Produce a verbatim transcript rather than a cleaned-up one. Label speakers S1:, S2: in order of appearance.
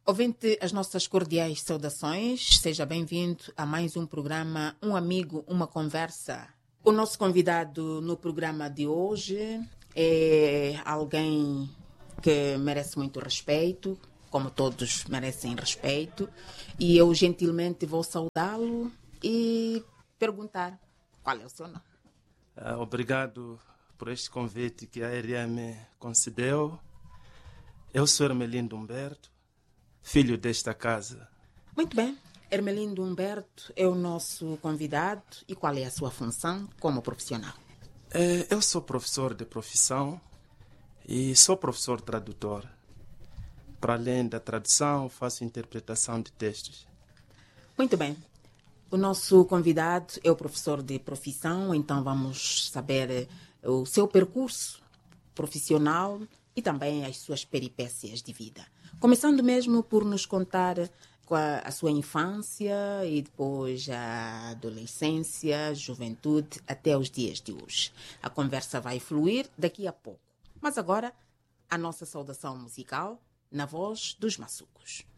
S1: Ouvinte, as nossas cordiais saudações. Seja bem-vindo a mais um programa Um Amigo, Uma Conversa. O nosso convidado no programa de hoje é alguém que merece muito respeito, como todos merecem respeito, e eu gentilmente vou saudá-lo e perguntar qual é o seu nome.
S2: Uh, obrigado por este convite que a R M concedeu. Eu sou Hermelindo Humberto, filho desta casa.
S1: Muito bem. Hermelindo Humberto é o nosso convidado. E qual é a sua função como profissional?
S2: Uh, eu sou professor de profissão e sou professor tradutor. Para além da tradução, faço interpretação de textos.
S1: Muito bem. O nosso convidado é o professor de profissão, então vamos saber o seu percurso profissional e também as suas peripécias de vida. Começando mesmo por nos contar a, a sua infância e depois a adolescência, juventude, até os dias de hoje. A conversa vai fluir daqui a pouco. Mas agora, a nossa saudação musical na voz dos Maçucos.